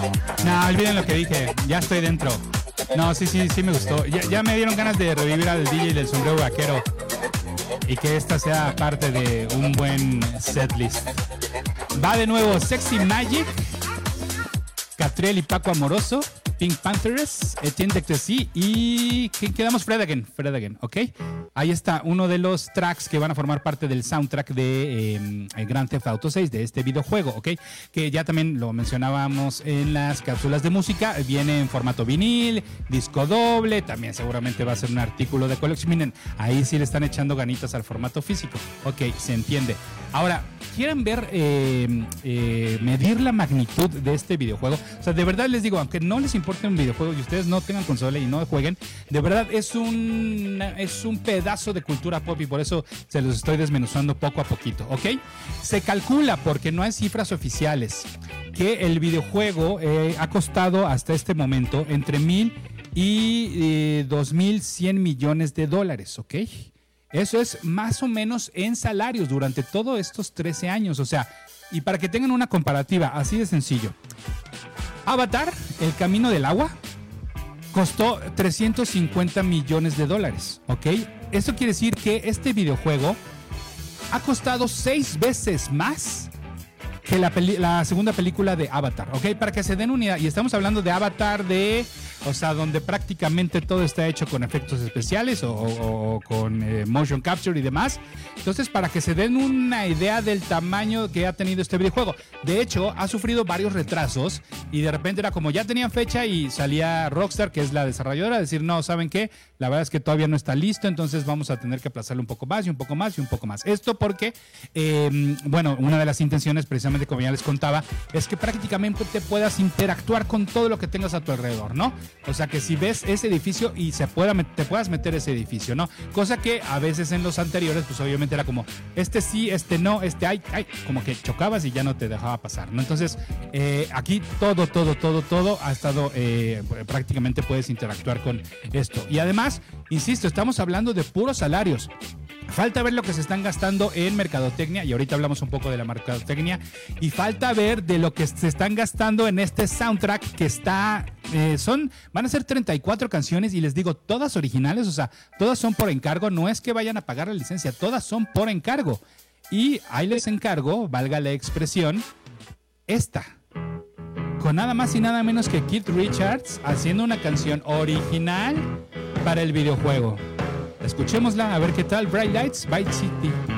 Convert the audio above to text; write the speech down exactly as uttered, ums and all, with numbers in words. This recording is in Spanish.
No, olviden lo que dije. Ya estoy dentro. No, sí, sí, sí me gustó. Ya, ya me dieron ganas de revivir al D J del sombrero vaquero. Y que esta sea parte de un buen setlist. Va de nuevo Sexy Magic, Catriel y Paco Amoroso, Pink Panthers, Etienne de Crecy y ¿qué quedamos? Fred Again, Fred Again, ¿ok? Ahí está uno de los tracks que van a formar parte del soundtrack de eh, Grand Theft Auto seis, de este videojuego, ¿ok? Que ya también lo mencionábamos en las cápsulas de música, viene en formato vinil, disco doble, también seguramente va a ser un artículo de colección. Miren, ahí sí le están echando ganitas al formato físico, ok, se entiende. Ahora, ¿quieren ver, eh, eh, medir la magnitud de este videojuego? O sea, de verdad les digo, aunque no les importe un videojuego y ustedes no tengan consola y no jueguen, de verdad es un, es un pedazo de cultura pop y por eso se los estoy desmenuzando poco a poquito, ¿ok? Se calcula, porque no hay cifras oficiales, que el videojuego eh, ha costado hasta este momento entre mil y eh, dos mil cien millones de dólares, ¿ok? Eso es más o menos en salarios durante todos estos trece años, o sea, y para que tengan una comparativa, así de sencillo. Avatar, El Camino del Agua, costó trescientos cincuenta millones de dólares, ¿ok? Esto quiere decir que este videojuego ha costado seis veces más que la, peli- la segunda película de Avatar, ¿ok? Para que se den una idea, y estamos hablando de Avatar de... O sea, donde prácticamente todo está hecho con efectos especiales o, o, o con eh, motion capture y demás. Entonces, para que se den una idea del tamaño que ha tenido este videojuego. De hecho, ha sufrido varios retrasos y de repente era como ya tenían fecha y salía Rockstar, que es la desarrolladora, a decir, no, ¿saben qué? La verdad es que todavía no está listo, entonces vamos a tener que aplazarlo un poco más y un poco más y un poco más. Esto porque, eh, bueno, una de las intenciones, precisamente como ya les contaba, es que prácticamente te puedas interactuar con todo lo que tengas a tu alrededor, ¿no? O sea, que si ves ese edificio y se pueda, te puedas meter ese edificio, ¿no? Cosa que a veces en los anteriores, pues obviamente era como, este sí, este no, este ay, ay, como que chocabas y ya no te dejaba pasar, ¿no? Entonces, eh, aquí todo, todo, todo, todo ha estado, eh, prácticamente puedes interactuar con esto. Y además, insisto, estamos hablando de puros salarios. Falta ver lo que se están gastando en mercadotecnia, y ahorita hablamos un poco de la mercadotecnia, y falta ver de lo que se están gastando en este soundtrack que está, eh, son, van a ser treinta y cuatro canciones, y les digo, todas originales, o sea, todas son por encargo, no es que vayan a pagar la licencia, todas son por encargo. Y ahí les encargo, valga la expresión, esta, con nada más y nada menos que Keith Richards haciendo una canción original para el videojuego. Escuchémosla, a ver qué tal. Bright Lights, Vice City.